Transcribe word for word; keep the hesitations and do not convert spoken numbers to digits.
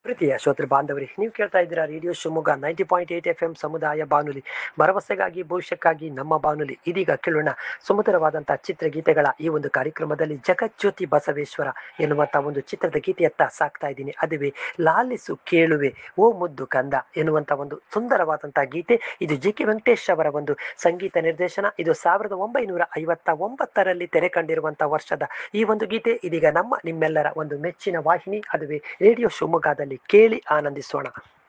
ಪ್ರೀತಿಯ ಶ್ರೋತೃ ಬಾಂಧವರಿ, ನೀವು ಕೇಳ್ತಾ ಇದ್ದೀರಾ radio Shivamogga ninety point eight F M ಸಮುದಾಯ ಬಾನುಲಿ, ಭರವಸೆಗಾಗಿ ಭವಿಷ್ಯಕ್ಕಾಗಿ ನಮ್ಮ ಬಾನುಲಿ. ಇದೀಗ ಕೇಳೋಣ ಸುಮಧುರವಾದಂತಹ ಚಿತ್ರಗೀತೆಗಳ ಈ ಒಂದು ಕಾರ್ಯಕ್ರಮದಲ್ಲಿ ಜಗಜ್ಯೋತಿ ಬಸವೇಶ್ವರ ಎನ್ನುವಂತ ಒಂದು ಚಿತ್ರದ ಗೀತೆಯತ್ತ ಸಾಕ್ತಾ ಇದ್ದೀನಿ. ಅದುವೇ ಲಾಲಿಸು ಕೇಳುವೆ ಓ ಮುದ್ದು ಕಂದ ಎನ್ನುವಂತ ಒಂದು ಸುಂದರವಾದಂತಹ ಗೀತೆ. ಇದು ಜಿ ಕೆ ವೆಂಕಟೇಶ್ ಅವರ ಒಂದು ಸಂಗೀತ ನಿರ್ದೇಶನ. ಇದು ಸಾವಿರದ ಒಂಬೈನೂರ ಐವತ್ತ ಒಂಬತ್ತರಲ್ಲಿ ತೆರೆ ಕಂಡಿರುವಂತಹ ವರ್ಷದ ಈ ಒಂದು ಗೀತೆ ಇದೀಗ ನಮ್ಮ ನಿಮ್ಮೆಲ್ಲರ ಒಂದು ಮೆಚ್ಚಿನ ವಾಹಿನಿ, ಅದುವೇ ರೇಡಿಯೋ ಶಿವಮೊಗ್ಗದಲ್ಲಿ ಕೇಳಿ ಆನಂದಿಸೋಣ.